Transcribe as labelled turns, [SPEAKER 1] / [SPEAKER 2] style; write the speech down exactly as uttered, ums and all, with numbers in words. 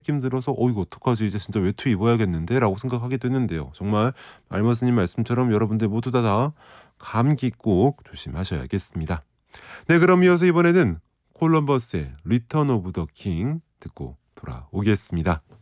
[SPEAKER 1] 느낌 들어서 '어 이거 어떡하지? 이제 진짜 외투 입어야겠는데?' 라고 생각하게 되는데요. 정말 알머스님 말씀처럼 여러분들 모두 다 다 감기 꼭 조심하셔야겠습니다. 네, 그럼 이어서 이번에는 콜럼버스의 리턴 오브 더 킹 듣고 돌아오겠습니다.